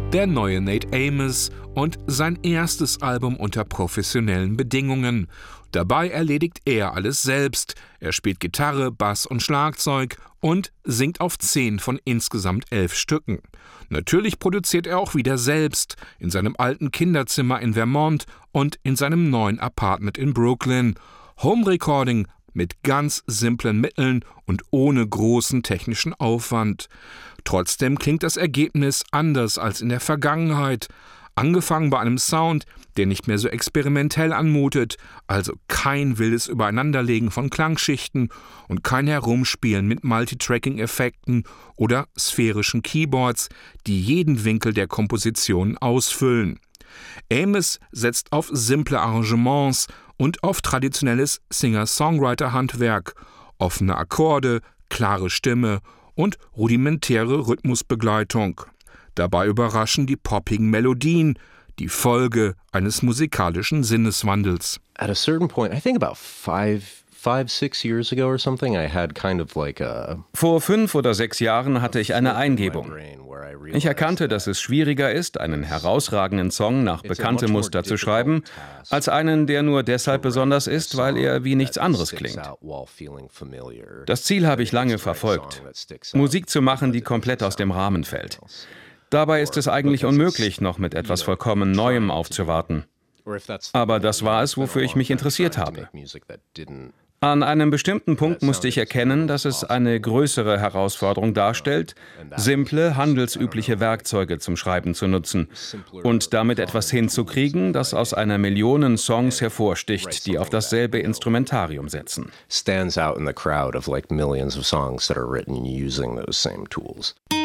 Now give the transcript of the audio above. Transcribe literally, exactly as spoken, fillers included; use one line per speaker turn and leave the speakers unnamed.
der neue Nate Amos und sein erstes Album unter professionellen Bedingungen. Dabei erledigt er alles selbst. Er spielt Gitarre, Bass und Schlagzeug und singt auf zehn von insgesamt elf Stücken. Natürlich produziert er auch wieder selbst, in seinem alten Kinderzimmer in Vermont und in seinem neuen Apartment in Brooklyn. Home Recording mit ganz simplen Mitteln und ohne großen technischen Aufwand. Trotzdem klingt das Ergebnis anders als in der Vergangenheit. Angefangen bei einem Sound, der nicht mehr so experimentell anmutet, also kein wildes Übereinanderlegen von Klangschichten und kein Herumspielen mit Multitracking-Effekten oder sphärischen Keyboards, die jeden Winkel der Komposition ausfüllen. Amos setzt auf simple Arrangements und auf traditionelles Singer-Songwriter-Handwerk, offene Akkorde, klare Stimme und rudimentäre Rhythmusbegleitung. Dabei überraschen die poppigen Melodien, die Folge eines musikalischen Sinneswandels.
At a certain point, I think about five, five, six years ago or something, I had kind of like a...
Vor fünf oder sechs Jahren hatte ich eine Eingebung. Ich erkannte, dass es schwieriger ist, einen herausragenden Song nach bekanntem Muster zu schreiben, als einen, der nur deshalb besonders ist, weil er wie nichts anderes klingt. Das Ziel habe ich lange verfolgt, Musik zu machen, die komplett aus dem Rahmen fällt. Dabei ist es eigentlich unmöglich, noch mit etwas vollkommen Neuem aufzuwarten. Aber das war es, wofür ich mich interessiert habe. An einem bestimmten Punkt musste ich erkennen, dass es eine größere Herausforderung darstellt, simple, handelsübliche Werkzeuge zum Schreiben zu nutzen und damit etwas hinzukriegen, das aus einer Million Songs hervorsticht, die auf dasselbe Instrumentarium setzen.
Stands out in the crowd of like millions of songs that are written using those same tools.